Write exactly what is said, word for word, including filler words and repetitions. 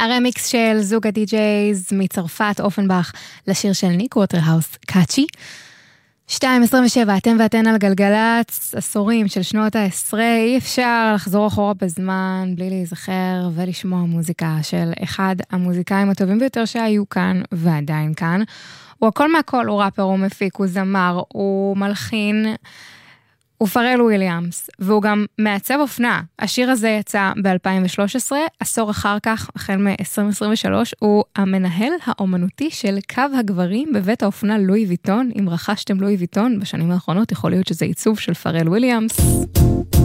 הרמיקס של זוג הדי-ג'ייז מצרפת, אופנבך, לשיר של ניק ווטרהאוס, קאצ'י. שתיים עשרים ושבע, אתם ואתן על גלגלץ, עשורים של שנות העשרה, אי אפשר לחזור אחורה בזמן, בלי להיזכר ולשמוע מוזיקה של אחד המוזיקאים הטובים ביותר שהיו כאן, ועדיין כאן. הוא הכל מהכל, הוא ראפר, הוא מפיק, הוא זמר, הוא מלחין, הוא פרל וויליאמס, והוא גם מעצב אופנה. השיר הזה יצא ב-אלפיים ושלוש עשרה, עשור אחר כך, החל מ-עשרים עשרים ושלוש, הוא המנהל האומנותי של קו הגברים בבית האופנה לואי ויטון. אם רכשתם לואי ויטון בשנים האחרונות, יכול להיות שזה עיצוב של פרל וויליאמס.